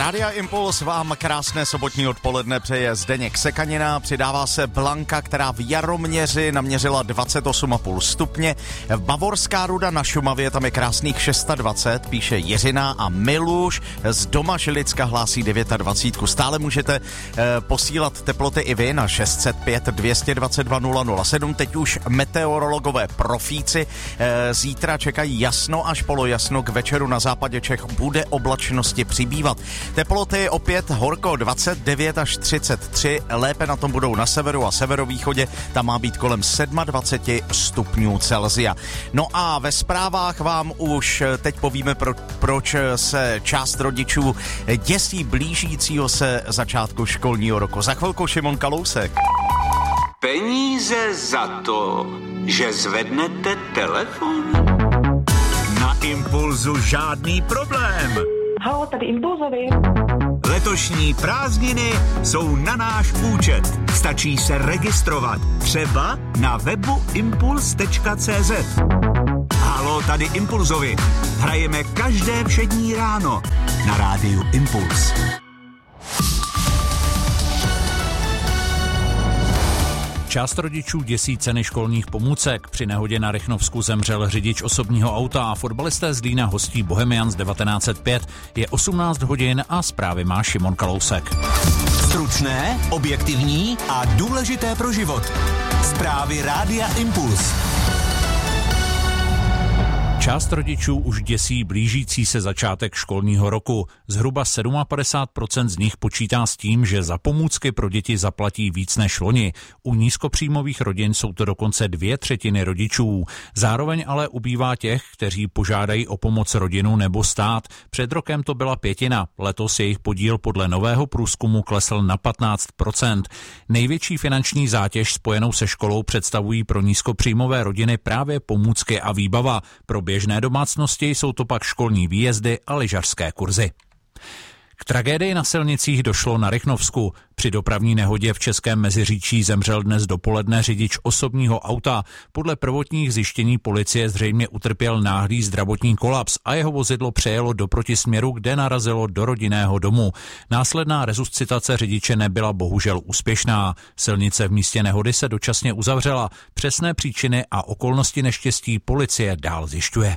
Rádia Impuls vám krásné sobotní odpoledne přeje Zdeněk Sekanina, přidává se Blanka, která v Jaroměři naměřila 28,5 stupně. Bavorská Ruda na Šumavě, tam je krásných 26, píše Jiřina, a Miluš z Domažlicka hlásí 29. Stále můžete posílat teploty i vy na 605 222 007. Teď už meteorologové profíci zítra čekají jasno až polojasno, k večeru na západě Čech bude oblačnosti přibývat. Teploty opět horko 29 až 33, lépe na tom budou na severu a severovýchodě, tam má být kolem 27 stupňů Celsia. No a ve zprávách vám už teď povíme, proč se část rodičů děsí blížícího se začátku školního roku. Za chvilku Šimon Kalousek. Peníze za to, že zvednete telefon? Na Impulzu žádný problém. Halo, tady Impulzovi. Letošní prázdniny jsou na náš účet. Stačí se registrovat. Třeba na webu impuls.cz. Halo, tady Impulzovi. Hrajeme každé všední ráno na rádiu Impuls. Část rodičů děsí ceny školních pomůcek. Při nehodě na Rychnovsku zemřel řidič osobního auta a fotbalisté z Zlína hostí Bohemians 1905. Je 18 hodin a zprávy má Šimon Kalousek. Stručné, objektivní a důležité pro život. Zprávy Rádia Impuls. Část rodičů už děsí blížící se začátek školního roku. Zhruba 57% z nich počítá s tím, že za pomůcky pro děti zaplatí víc než loni. U nízkopříjmových rodin jsou to dokonce 2/3 rodičů. Zároveň ale ubývá těch, kteří požádají o pomoc rodinu nebo stát. Před rokem to byla 1/5. Letos jejich podíl podle nového průzkumu klesl na 15%. Největší finanční zátěž spojenou se školou představují pro nízkopříjmové rodiny právě pomůcky a výbava. Pro běžné domácnosti jsou to pak školní výjezdy a lyžařské kurzy. K tragédii na silnicích došlo na Rychnovsku. Při dopravní nehodě v Českém Meziříčí zemřel dnes dopoledne řidič osobního auta. Podle prvotních zjištění policie zřejmě utrpěl náhlý zdravotní kolaps a jeho vozidlo přejelo do protisměru, kde narazilo do rodinného domu. Následná resuscitace řidiče nebyla bohužel úspěšná. Silnice v místě nehody se dočasně uzavřela. Přesné příčiny a okolnosti neštěstí policie dál zjišťuje.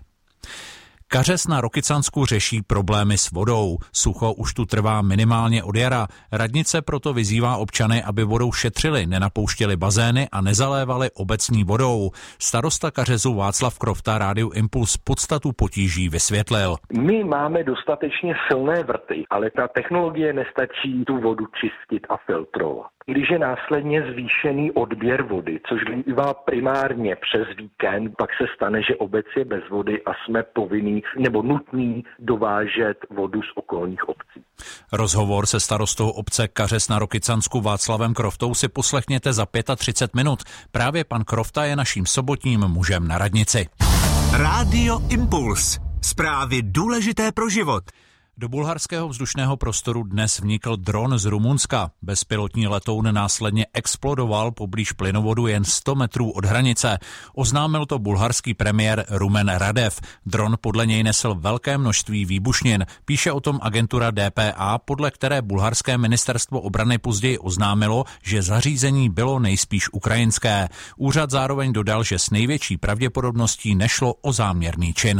Kařez na Rokycansku řeší problémy s vodou. Sucho už tu trvá minimálně od jara. Radnice proto vyzývá občany, aby vodou šetřili, nenapouštěli bazény a nezalévali obecní vodou. Starosta Kařezu Václav Krofta Rádiu Impuls podstatu potíží vysvětlil. My máme dostatečně silné vrty, ale ta technologie nestačí tu vodu čistit a filtrovat. Když je následně zvýšený odběr vody, což bývá primárně přes víkend, pak se stane, že obec je bez vody a jsme povinní nebo nutní dovážet vodu z okolních obcí. Rozhovor se starostou obce Kařez na Rokycansku Václavem Kroftou si poslechněte za 35 minut. Právě pan Krofta je naším sobotním mužem na radnici. Rádio Impuls. Zprávy důležité pro život. Do bulharského vzdušného prostoru dnes vnikl dron z Rumunska. Bezpilotní letoun následně explodoval poblíž plynovodu jen 100 metrů od hranice. Oznámil to bulharský premiér Rumen Radev. Dron podle něj nesl velké množství výbušnin. Píše o tom agentura DPA, podle které bulharské ministerstvo obrany později oznámilo, že zařízení bylo nejspíš ukrajinské. Úřad zároveň dodal, že s největší pravděpodobností nešlo o záměrný čin.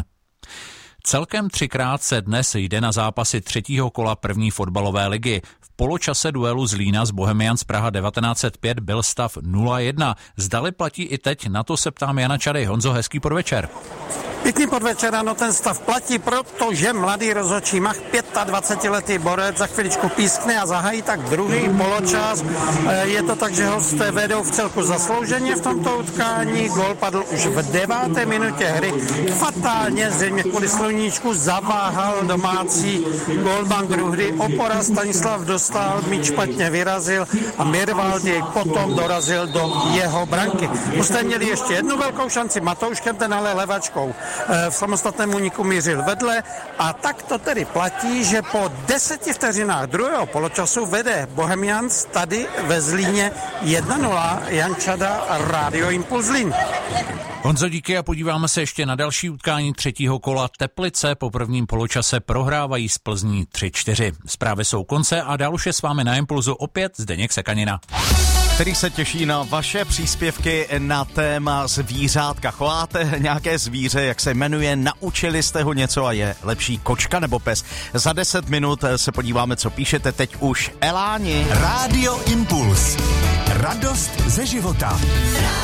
Celkem 3krát se dnes jde na zápasy 3. kola první fotbalové ligy. V poločase duelu Zlína z Bohemians Praha 1905 byl stav 0-1. Zdali platí i teď? Na to se ptám Jana Čady. Honzo, hezký podvečer. Pěkný podvečer, ano, ten stav platí, protože mladý rozhodčí Mach, 25letý borec, za chviličku pískne a zahájí tak druhý poločas. Je to tak, že hosté vedou v celku zaslouženě v tomto utkání. Gól padl už v 9. minutě hry. Fatálně, zřejmě kvůli sluníčku, zaváhal domácí gólman hry. Opora Stanislav Dostal, míč špatně vyrazil a Mirvald jej potom dorazil do jeho branky. Hosté měli ještě jednu velkou šanci Matouškem, ten ale levačkou v samostatném úniku mířil vedle a tak to tedy platí, že po 10 vteřinách druhého poločasu vede Bohemians tady ve Zlíně 1-0. Jan Čada, Rádio Impuls Zlín. Honzo, díky a podíváme se ještě na další utkání třetího kola. Teplice po prvním poločase prohrávají z Plzní 3-4. Zprávy jsou konce a dál už je s vámi na Impulzu opět Zdeněk Sekanina, který se těší na vaše příspěvky na téma zvířátka. Chováte nějaké zvíře, jak se jmenuje, naučili jste ho něco a je lepší kočka nebo pes? Za 10 minut se podíváme, co píšete teď už. Eláni. Rádio Impuls. Radost ze života.